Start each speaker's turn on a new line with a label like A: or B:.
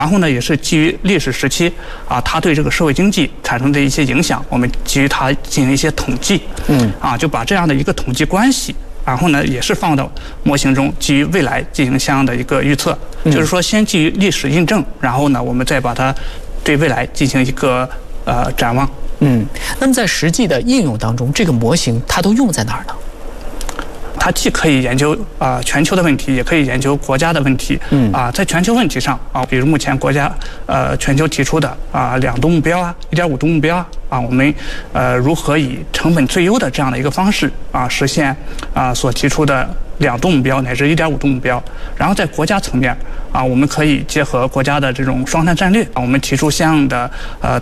A: 然后呢，也是基于历史时期它对这个社会经济产生的一些影响，我们基于它进行一些统计，就把这样的一个统计关系，然后呢，也是放到模型中，基于未来进行相应的一个预测，就是说先基于历史印证，然后呢，我们再把它对未来进行一个展望。
B: 那么在实际的应用当中，这个模型它都用在哪儿呢？
A: 它既可以研究全球的问题，也可以研究国家的问题。在全球问题上比如目前国家全球提出的2度目标1.5度目标我们如何以成本最优的这样的一个方式实现所提出的2度目标乃至1.5度目标。然后在国家层面我们可以结合国家的这种双碳战略我们提出相应的